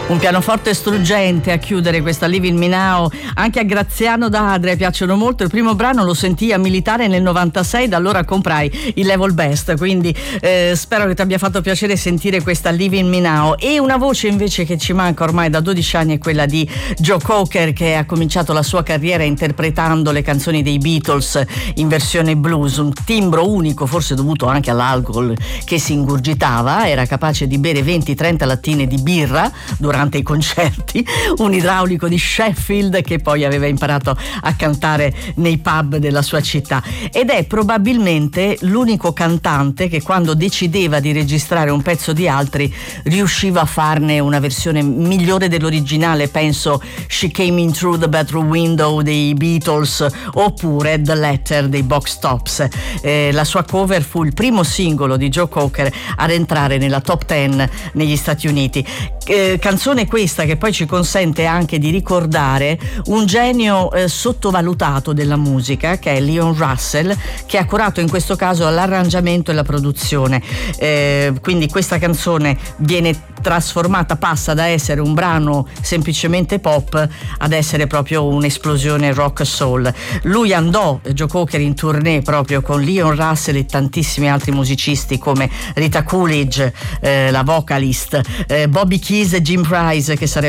Un pianoforte struggente a chiudere questa Living Me Now. Anche a Graziano D'Adria piacciono molto. Il primo brano lo sentii a Militare nel 96, da allora comprai il Level Best, quindi spero che ti abbia fatto piacere sentire questa Living Me Now. E una voce invece che ci manca ormai da 12 anni è quella di Joe Cocker, che ha cominciato la sua carriera interpretando le canzoni dei Beatles in versione blues, un timbro unico, forse dovuto anche all'alcol che si ingurgitava. Era capace di bere 20-30 lattine di birra durante i concerti, un idraulico di Sheffield che poi aveva imparato a cantare nei pub della sua città, ed è probabilmente l'unico cantante che quando decideva di registrare un pezzo di altri riusciva a farne una versione migliore dell'originale. Penso She Came In Through the Bedroom Window dei Beatles oppure The Letter dei Box Tops. La sua cover fu il primo singolo di Joe Cocker ad entrare nella top 10 negli Stati Uniti. Canzone questa che poi ci consente anche di ricordare un genio sottovalutato della musica, che è Leon Russell, che ha curato in questo caso l'arrangiamento e la produzione. Quindi questa canzone viene trasformata, passa da essere un brano semplicemente pop ad essere proprio un'esplosione rock soul. Lui andò, Joe Cocker, in tournée proprio con Leon Russell e tantissimi altri musicisti come Rita Coolidge, la vocalist, Bobby Keys e Jim Price, che sarebbe